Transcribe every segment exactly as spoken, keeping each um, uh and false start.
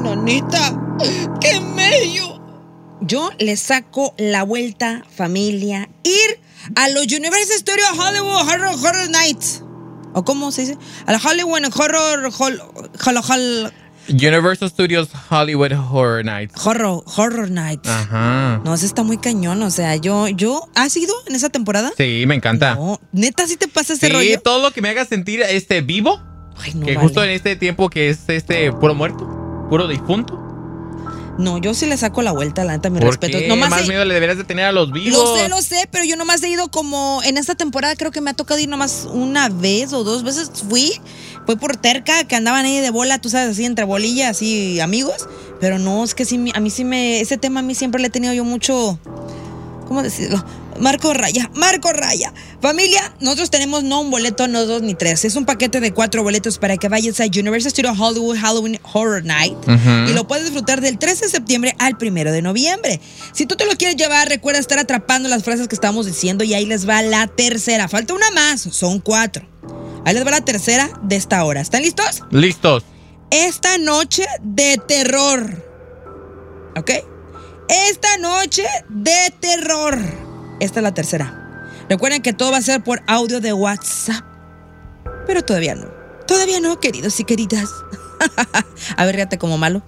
nanita, qué mello. Yo le saco la vuelta, familia, ir a los Universal Studios Hollywood Horror, Horror Nights. ¿O cómo se dice? A la Hollywood Horror... Hol, hol, hol, Universal Studios Hollywood Horror Nights. Horror, Horror Nights. Ajá. No, eso está muy cañón. O sea, yo... yo ¿has ido en esa temporada? Sí, me encanta. No, neta, ¿sí te pasa ese sí, rollo? Sí, todo lo que me haga sentir este vivo. Ay, no que vale. justo en este tiempo que es este puro muerto, puro difunto. No, yo sí le saco la vuelta, la neta, mi ¿Por respeto. qué? Nomás Más he... miedo le deberías de tener a los vivos. Lo sé, lo sé, pero yo nomás he ido como... En esta temporada creo que me ha tocado ir nomás una vez o dos veces. Fui, fue por terca, que andaban ahí de bola, tú sabes, así entre bolillas, así amigos. Pero no, es que sí, a mí sí me... Ese tema a mí siempre le he tenido yo mucho... ¿Cómo decirlo? Marco Raya, Marco Raya. Familia, nosotros tenemos no un boleto, no dos ni tres. Es un paquete de cuatro boletos para que vayas a Universal Studios Hollywood Halloween Horror Night. Uh-huh. Y lo puedes disfrutar del trece de septiembre al primero de noviembre. Si tú te lo quieres llevar, recuerda estar atrapando las frases que estamos diciendo. Y ahí les va la tercera. Falta una más, son cuatro. Ahí les va la tercera de esta hora. ¿Están listos? Listos. Esta noche de terror. ¿Ok? Esta noche de terror. Esta es la tercera. Recuerden que todo va a ser por audio de WhatsApp. Pero todavía no. Todavía no, queridos y queridas. A ver, ríate como malo.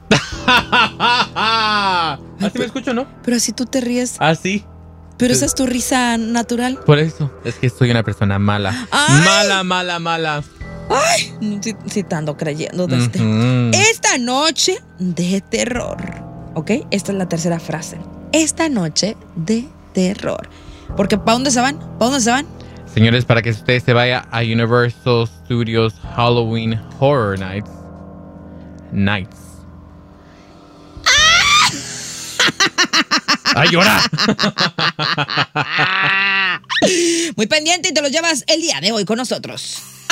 Así me escucho, ¿no? Pero así tú te ríes. Así. Pero esa es tu risa natural. Por eso. Es que soy una persona mala. Ay. Mala, mala, mala. Ay, sí, sí te ando creyendo de este. Uh-huh. Esta noche de terror. ¿Ok? Esta es la tercera frase. Esta noche de terror. Porque ¿para dónde se van? ¿Para dónde se van? Señores, para que usted se vaya a Universal Studios Halloween Horror Nights. Nights. ¡Ay, llora! Muy pendiente y te lo llevas el día de hoy con nosotros.